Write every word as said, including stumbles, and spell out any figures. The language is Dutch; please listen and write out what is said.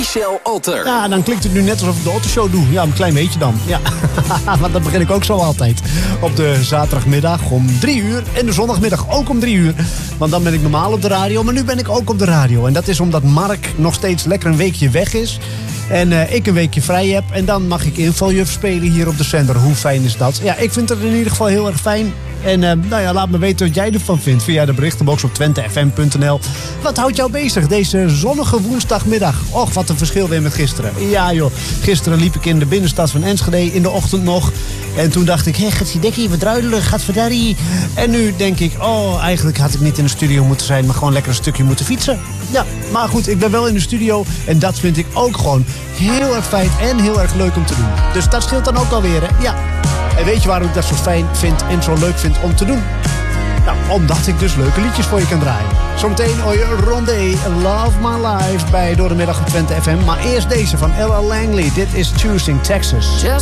Michel Alter. Ja, dan klinkt het nu net alsof ik de Autoshow doe. Ja, een klein beetje dan. Ja, want dat begin ik ook zo altijd. Op de zaterdagmiddag om drie uur. En de zondagmiddag ook om drie uur. Want dan ben ik normaal op de radio. Maar nu ben ik ook op de radio. En dat is omdat Mark nog steeds lekker een weekje weg is. En uh, ik een weekje vrij heb. En dan mag ik invaljuf spelen hier op de zender. Hoe fijn is dat? Ja, ik vind het in ieder geval heel erg fijn. En uh, nou ja, laat me weten wat jij ervan vindt via de berichtenbox op twente f m punt n l. Wat houdt jou bezig deze zonnige woensdagmiddag? Och, wat een verschil weer met gisteren. Ja joh, gisteren liep ik in de binnenstad van Enschede in de ochtend nog. En toen dacht ik, hé, gaat die dekkie wat druidelig, gaat verdarrie. En nu denk ik, oh, eigenlijk had ik niet in de studio moeten zijn, maar gewoon lekker een stukje moeten fietsen. Ja, maar goed, ik ben wel in de studio en dat vind ik ook gewoon heel erg fijn en heel erg leuk om te doen. Dus dat scheelt dan ook alweer, hè? Ja. En weet je waarom ik dat zo fijn vind en zo leuk vind om te doen? Nou, omdat ik dus leuke liedjes voor je kan draaien. Zometeen hoor je Rondé, Love My Life bij Door de Middag op Twente F M. Maar eerst deze van Ella Langley. Dit is Choosing Texas.